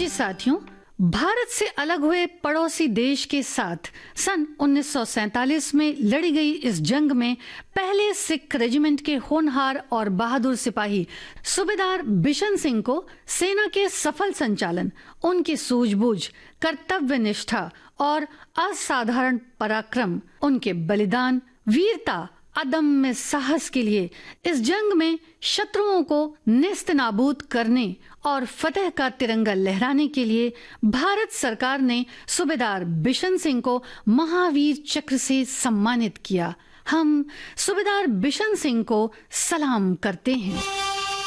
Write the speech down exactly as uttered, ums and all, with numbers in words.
जी साथियों, भारत से अलग हुए पड़ोसी देश के साथ सन उन्नीस सौ सैंतालीस में लड़ी गई इस जंग में पहले सिख रेजिमेंट के होनहार और बहादुर सिपाही सूबेदार बिशन सिंह को सेना के सफल संचालन, उनकी सूझबूझ, कर्तव्य निष्ठा और असाधारण पराक्रम, उनके बलिदान, वीरता, अदम्य साहस के लिए इस जंग में शत्रुओं को नेस्त नाबूद करने और फतेह का तिरंगा लहराने के लिए भारत सरकार ने सूबेदार बिशन सिंह को महावीर चक्र से सम्मानित किया। हम सूबेदार बिशन सिंह को सलाम करते हैं।